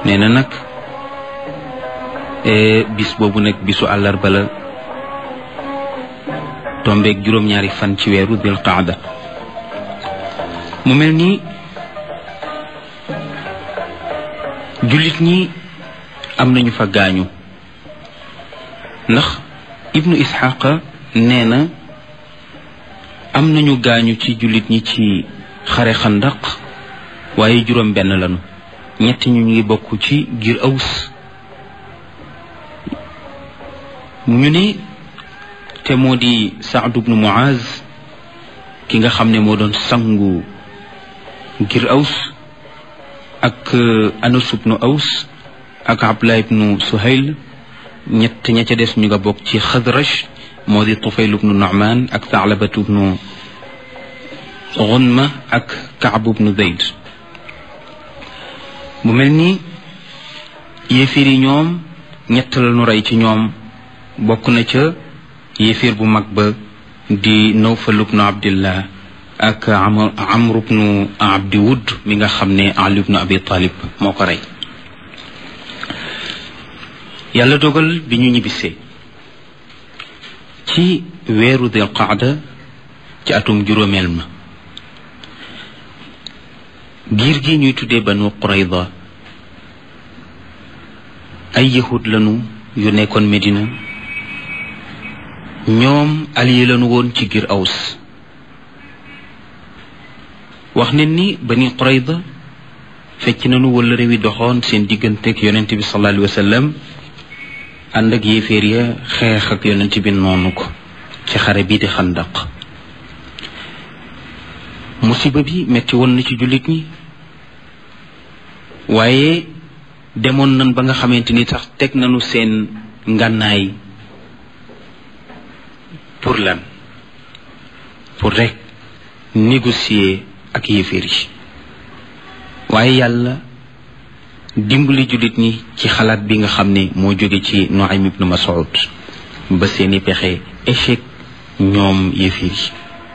nee na nag bis boobu nag bisu àllarba la tombeeg juróom-ñaari fan ci weeru dil qaada. mu mel ni jullit ñi am nañu fa gaañu, ndax ibnu isxaqa nee na am nañu gaañu ci jullit ñi ci xare xandaq, waaye juróom benn lañu. ñett ñu ngi bokk ci giir aws, ñu ne te moo di Saad ibnu Muaz ki nga xam ne moo doon sangu giir aws, ak Anas ibnu Aws ak Abdullah ibnu Suhayl. ñett ña ca des ñu nga bokk ci Xadraj, moo di Tufayl ibnu Nu'man ak Tha'labat ibnu Gunma ak Ka'b ibnu Zayd. mu mel ni yéefir yi ñoom ñett la ñu rey ci ñoom. bokk na ca yéefir bu mag ba di Nawfal ibnu Abdillah ak Amr ibnu Abdi Wud mi nga xam ne Ali ibnu Abi Talib moo ko rey. yàlla dogal bi ñu ñibbisee ci weeru Dil Qaada ci atum juróomeel ma, giir gi ñuy tuddee Banu Qurayda ay yahud lañu yu nekkoon Medina. ñoom allié lañu woon ci giir Aws. wax ne ni Bani Qurayda fecc nañu wala réew yi doxoon seen digganteeg yonent bi sallallahu alayhi wa sallam, ànd ak yéeféer ya xeex ak yonent bi noonu ko ci xare bii di xandaq. musiba bi metti woon na ci jullit ñi, waaye demoon nañ ba nga xamante ni tax teg nañu seen ngànnaay pour lan, pour rek négocier ak yéeféer yi. waaye yàlla dimbali jullit ñi ci xalaat bi nga xam ne moo jóge ci Nuaym ibnu Mas'ud ba seeni pexe échec ñoom yéeféer yi.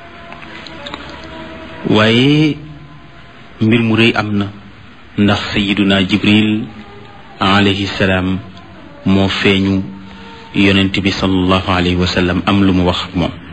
waaye mbir mu rëy am na, ndax sayiduna Jibril alayhi salaam moo feeñu yonent bi sallallahu alayhi wa sallam am lu mu wax ak moom.